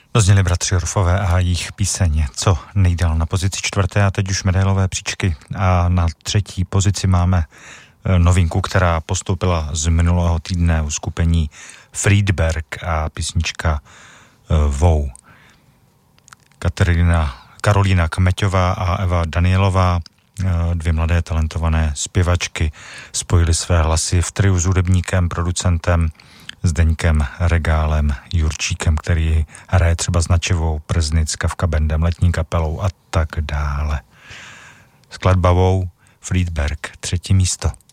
Dozněli bratři Orfové a jejich píseň Co nejdál na pozici 4. a teď už medailové příčky. A na 3. pozici máme novinku, která postoupila z minulého týdne u skupení Friedberg a písnička Vou. Karolína Kmeťová a Eva Danielová, 2 mladé talentované zpěvačky, spojily své hlasy v triu s hudebníkem, producentem Zdeňkem Regálem Jurčíkem, který hraje třeba s Načevou, Prznic, Kafka Bandem, Letní kapelou a tak dále. Skladba Vou, Friedberg, 3. místo.